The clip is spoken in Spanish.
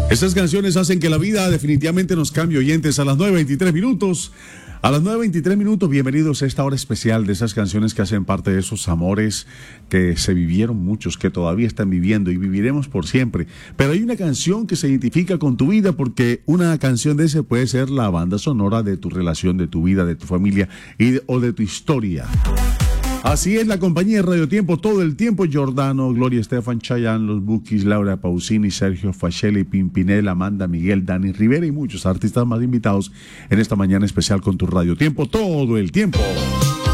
Estas canciones hacen que la vida definitivamente nos cambie, oyentes. A las 9:23 minutos. A las 9:23 minutos, bienvenidos a esta hora especial de esas canciones que hacen parte de esos amores que se vivieron muchos, que todavía están viviendo y viviremos por siempre. Pero hay una canción que se identifica con tu vida, porque una canción de ese puede ser la banda sonora de tu relación, de tu vida, de tu familia o de tu historia. Así es la compañía de Radio Tiempo todo el tiempo. Giordano, Gloria Estefan, Chayanne, Los Bukis, Laura Pausini, Sergio Facelli, Pimpinel, Amanda Miguel, Dani Rivera y muchos artistas más invitados en esta mañana especial con tu Radio Tiempo todo el tiempo.